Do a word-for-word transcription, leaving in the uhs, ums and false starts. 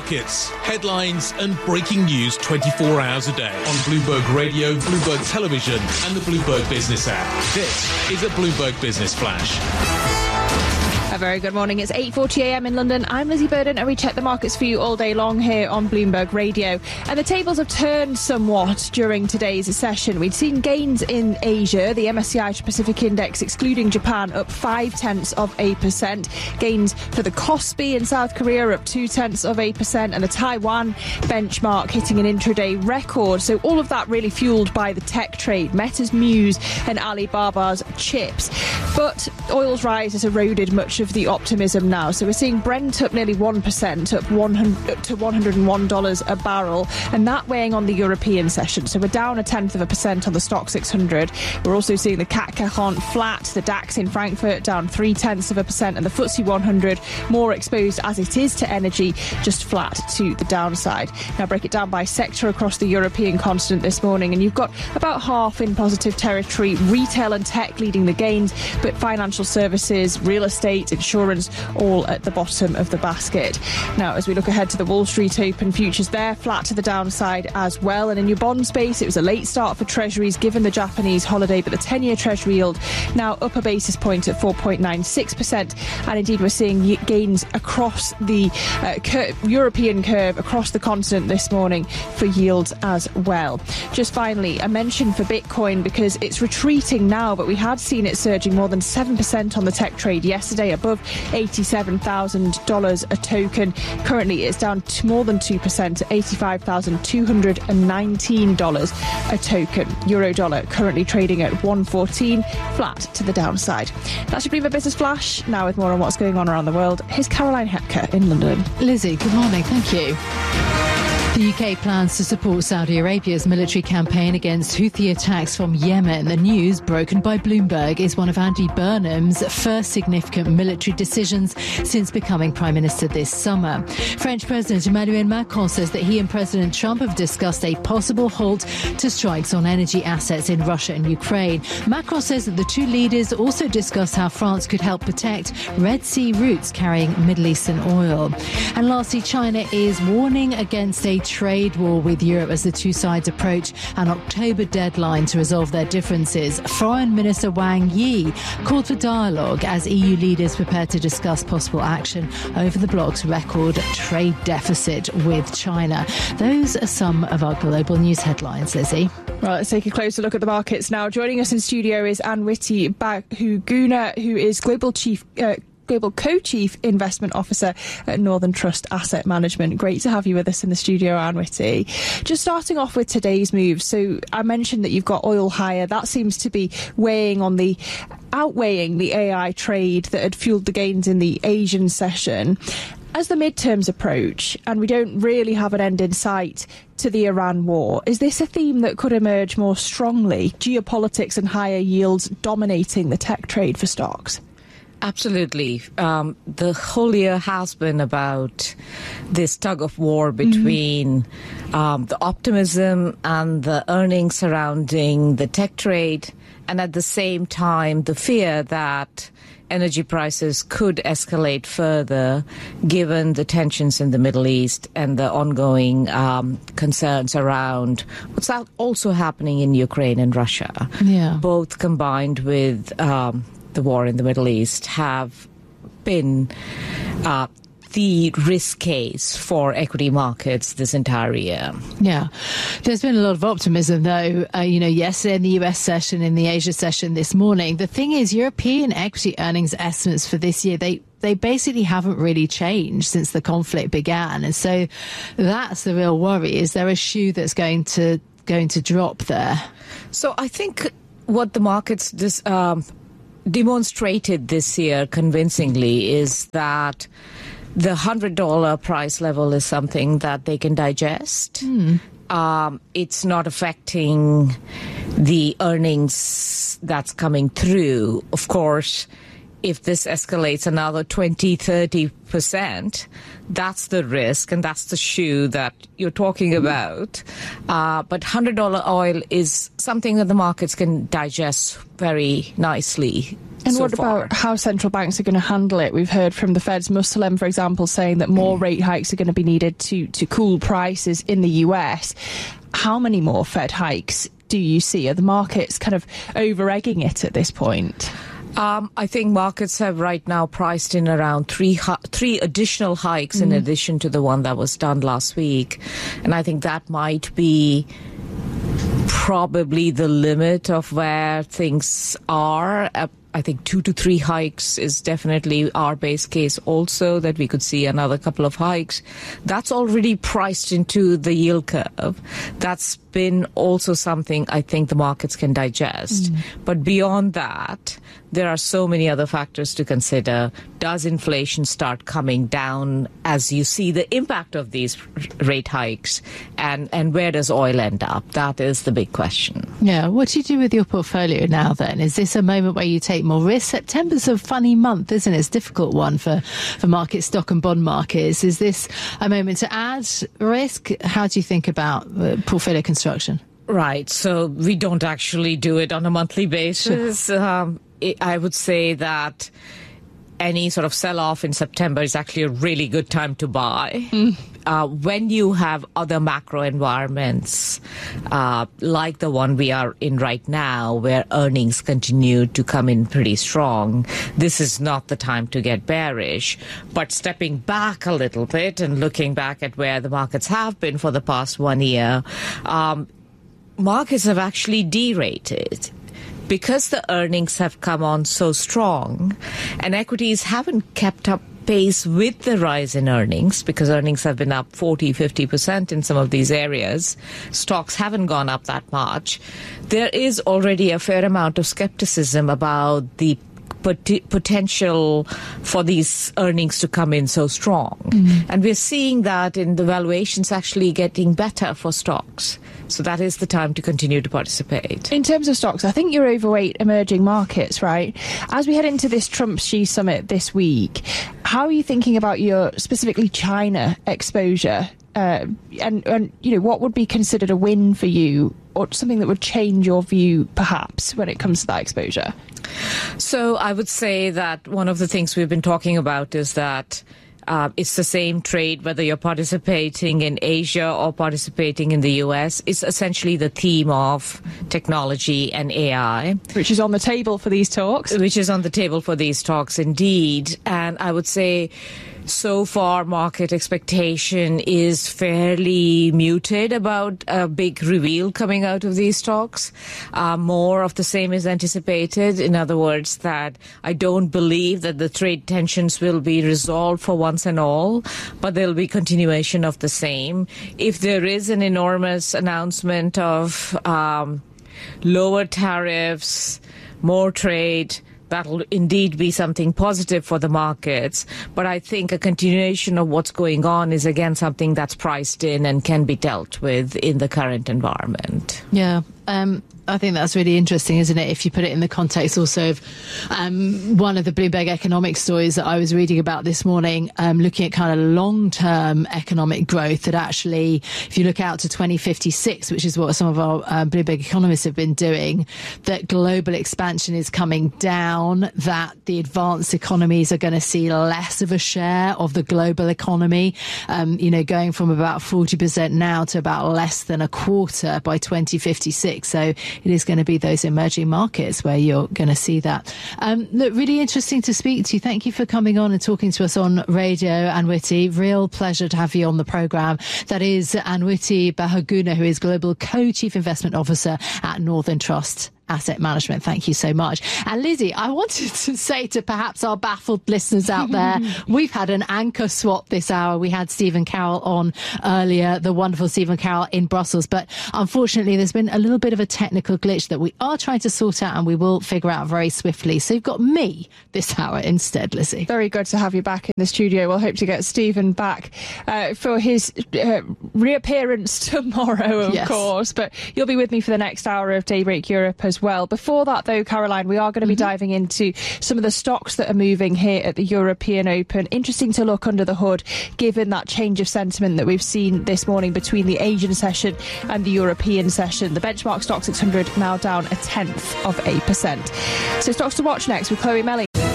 markets, headlines and breaking news twenty-four hours a day on Bloomberg Radio, Bloomberg Television and the Bloomberg Business app. This is a Bloomberg Business Flash. A very good morning. It's eight forty a m in London. I'm Lizzie Burden and we check the markets for you all day long here on Bloomberg Radio. And the tables have turned somewhat during today's session. We'd seen gains in Asia. The M S C I Pacific Index, excluding Japan, up five tenths of a percent. Gains for the Kospi in South Korea up two tenths of a percent. And the Taiwan benchmark hitting an intraday record. So all of that really fueled by the tech trade, Meta's Muse and Alibaba's chips. But oil's rise has eroded much of the optimism now. So we're seeing Brent up nearly one percent, up one hundred to one hundred one dollars a barrel, and that weighing on the European session. So we're down a tenth of a percent on the Stock six hundred. We're also seeing the C A C forty flat, the DAX in Frankfurt down three tenths of a percent, and the F T S E one hundred more exposed as it is to energy, just flat to the downside. Now break it down by sector across the European continent this morning, and you've got about half in positive territory. Retail and tech leading the gains, but financial services, real estate, insurance all at the bottom of the basket. Now, as we look ahead to the Wall Street Open, futures there flat to the downside as well. And in your bond space, it was a late start for treasuries given the Japanese holiday, but the ten-year treasury yield now up a basis point at four point nine six percent. And indeed, we're seeing gains across the uh, cur- European curve, across the continent this morning for yields as well. Just finally, a mention for Bitcoin because it's retreating now, but we had seen it surging more than seven percent on the tech trade yesterday, above eighty-seven thousand dollars a token. Currently, it's down to more than two percent to eighty-five thousand two hundred nineteen dollars a token. Euro dollar currently trading at one fourteen, flat to the downside. That should be the Business Flash. Now with more on what's going on around the world, here's Caroline Hepker in London. Lizzie, good morning. Thank you. The U K plans to support Saudi Arabia's military campaign against Houthi attacks from Yemen. The news, broken by Bloomberg, is one of Andy Burnham's first significant military decisions since becoming Prime Minister this summer. French President Emmanuel Macron says that he and President Trump have discussed a possible halt to strikes on energy assets in Russia and Ukraine. Macron says that the two leaders also discussed how France could help protect Red Sea routes carrying Middle Eastern oil. And lastly, China is warning against a trade war with Europe as the two sides approach an October deadline to resolve their differences. Foreign Minister Wang Yi called for dialogue as E U leaders prepare to discuss possible action over the bloc's record trade deficit with China. Those are some of our global news headlines, Lizzie. Well, let's take a closer look at the markets now. Joining us in studio is Anne Witty-Bahuguna, who is Global Chief uh, Global Co-Chief Investment Officer at Northern Trust Asset Management. Great to have you with us in the studio, Anne Witty. Just starting off with today's moves. So I mentioned that you've got oil higher. That seems to be weighing on the, outweighing the A I trade that had fueled the gains in the Asian session. As the midterms approach, and we don't really have an end in sight to the Iran war, is this a theme that could emerge more strongly? Geopolitics and higher yields dominating the tech trade for stocks? Absolutely. Um, the whole year has been about this tug of war between mm-hmm. um, the optimism and the earnings surrounding the tech trade, and at the same time, the fear that energy prices could escalate further given the tensions in the Middle East and the ongoing um, concerns around what's also happening in Ukraine and Russia. Yeah. Both combined with um, the war in the Middle East have been uh, the risk case for equity markets this entire year. Yeah. There's been a lot of optimism, though, uh, you know, yesterday in the U S session, in the Asia session this morning. The thing is, European equity earnings estimates for this year, they they basically haven't really changed since the conflict began. And so that's the real worry. Is there a shoe that's going to going to drop there? So I think what the markets this um, demonstrated this year convincingly is that the one hundred dollars price level is something that they can digest. Mm. Um, it's not affecting the earnings that's coming through. Of course, if this escalates another twenty, thirty percent, that's the risk and that's the shoe that you're talking about. Uh, but one hundred dollars oil is something that the markets can digest very nicely. And so what far. about how central banks are going to handle it? We've heard from the Fed's Muslim, for example, saying that more rate hikes are going to be needed to, to cool prices in the U S. How many more Fed hikes do you see? Are the markets kind of over-egging it at this point? Um, I think markets have right now priced in around three hu- three additional hikes mm. in addition to the one that was done last week. And I think that might be probably the limit of where things are. Uh, I think two to three hikes is definitely our base case also, that we could see another couple of hikes. That's already priced into the yield curve. That's been also something I think the markets can digest. Mm. But beyond that, there are so many other factors to consider. Does inflation start coming down as you see the impact of these rate hikes? And, and where does oil end up? That is the big question. Yeah. What do you do with your portfolio now then? Is this a moment where you take more risk? September's a funny month, isn't it? It's a difficult one for, for market stock and bond markets. Is this a moment to add risk? How do you think about uh, portfolio construction? Right. So we don't actually do it on a monthly basis. Sure. Um, I would say that any sort of sell-off in September is actually a really good time to buy. Mm. Uh, when you have other macro environments uh, like the one we are in right now, where earnings continue to come in pretty strong, this is not the time to get bearish. But stepping back a little bit and looking back at where the markets have been for the past one year, um, markets have actually derated. Because the earnings have come on so strong and equities haven't kept up pace with the rise in earnings, because earnings have been up forty, fifty percent in some of these areas, stocks haven't gone up that much. There is already a fair amount of skepticism about the pot- potential for these earnings to come in so strong. Mm-hmm. And we're seeing that in the valuations actually getting better for stocks. So that is the time to continue to participate. In terms of stocks, I think you're overweight emerging markets, right? As we head into this Trump-Xi summit this week, how are you thinking about your specifically China exposure? Uh, and, and, you know, what would be considered a win for you, or something that would change your view, perhaps, when it comes to that exposure? So I would say that one of the things we've been talking about is that Uh, it's the same trade, whether you're participating in Asia or participating in the U S. It's essentially the theme of technology and A I. Which is on the table for these talks. Which is on the table for these talks, indeed. And I would say so far market expectation is fairly muted about a big reveal coming out of these talks. Uh, more of the same is anticipated. In other words, that I don't believe that the trade tensions will be resolved for once and all, but there'll be continuation of the same. If there is an enormous announcement of um, lower tariffs, more trade, that'll indeed be something positive for the markets. But I think a continuation of what's going on is, again, something that's priced in and can be dealt with in the current environment. Yeah. Um, I think that's really interesting, isn't it? If you put it in the context also of um, one of the Bloomberg economic stories that I was reading about this morning, um, looking at kind of long-term economic growth, that actually, if you look out to twenty fifty-six, which is what some of our uh, Bloomberg economists have been doing, that global expansion is coming down, that the advanced economies are going to see less of a share of the global economy, um, you know, going from about forty percent now to about less than a quarter by twenty fifty-six. So it is going to be those emerging markets where you're going to see that. Um, look, really interesting to speak to you. Thank you for coming on and talking to us on Radio, Anwiti. Real pleasure to have you on the programme. That is Anwiti Bahaguna, who is Global Co-Chief Investment Officer at Northern Trust Asset Management. Thank you so much. And Lizzie, I wanted to say to perhaps our baffled listeners out there, we've had an anchor swap this hour. We had Stephen Carroll on earlier, the wonderful Stephen Carroll in Brussels. But unfortunately, there's been a little bit of a technical glitch that we are trying to sort out, and we will figure out very swiftly. So you've got me this hour instead, Lizzie. Very good to have you back in the studio. We'll hope to get Stephen back uh, for his uh, reappearance tomorrow, of yes. course. But you'll be with me for the next hour of Daybreak Europe as well. Before that, though, Caroline, we are going to be mm-hmm. diving into some of the stocks that are moving here at the European Open. Interesting to look under the hood, given that change of sentiment that we've seen this morning between the Asian session and the European session. The benchmark stock six hundred now down a tenth of a percent. So stocks to watch next with Chloe Melly.